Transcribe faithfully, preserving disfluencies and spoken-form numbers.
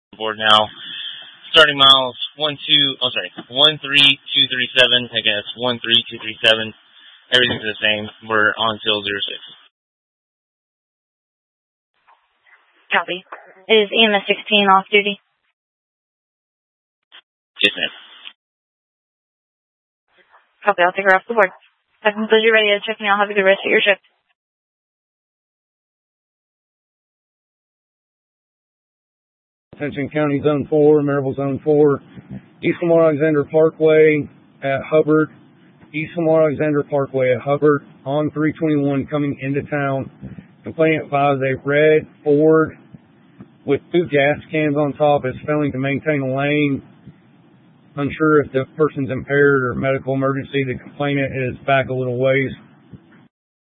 Board now. Starting miles one two. Oh, sorry, one three two three seven. Again, it's one three two three seven. Everything's the same. We're on till zero six. Copy. Is E M S sixteen off duty? Yes, ma'am. Copy. I'll take her off the board. As soon as you're ready to check me, I'll have a good rest of your shift. Attention County Zone four, Maryville Zone four, East Lamar Alexander Parkway at Hubbard, East Lamar Alexander Parkway at Hubbard, on three twenty-one coming into town. Complainant files a red Ford with two gas cans on top is failing to maintain a lane. Unsure if the person's impaired or medical emergency. The complainant is back a little ways.